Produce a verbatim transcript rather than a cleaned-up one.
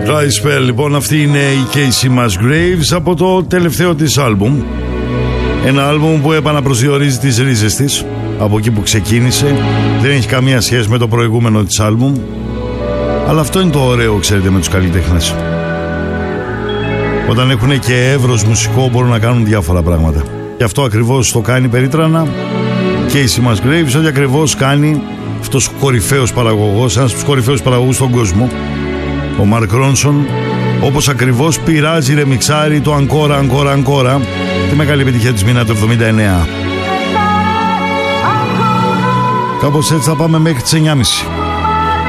Dry Spell, λοιπόν, αυτή είναι η Casey Musgraves από το τελευταίο της άλμπουμ. Ένα άλμπουμ που επαναπροσδιορίζει τις ρίζες της από εκεί που ξεκίνησε. Δεν έχει καμία σχέση με το προηγούμενο της άλμπουμ. Αλλά αυτό είναι το ωραίο, ξέρετε, με τους καλλιτέχνες. Όταν έχουν και εύρος μουσικό μπορούν να κάνουν διάφορα πράγματα. Και αυτό ακριβώς το κάνει περίτρανα Casey Musgraves, ότι ακριβώς κάνει αυτός ο κορυφαίος παραγωγός, ένας από τους κορυφαίους παραγωγούς στον κόσμο, ο Mark Ronson, όπως ακριβώς πειράζει, ρεμιξάρει το Αγκόρα, Αγκόρα, Αγκόρα, τη μεγάλη επιτυχία της μήνα του εβδομήντα εννέα. Κάπως έτσι θα πάμε μέχρι τις εννιά και μισή.